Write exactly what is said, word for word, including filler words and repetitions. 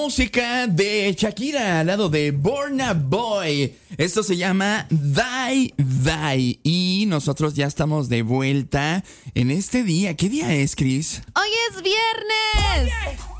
Música de Shakira al lado de Burna Boy. Esto se llama Die Die. Y nosotros ya estamos de vuelta en este día. ¿Qué día es, Chris? Hoy es viernes.